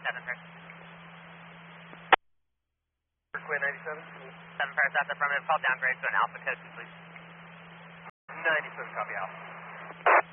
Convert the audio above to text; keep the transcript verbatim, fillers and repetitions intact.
seven first. Quay ninety-seven. seven first, that's affirmative. Call downgrade to an Alpha code, please. ninety-seven, copy Alpha.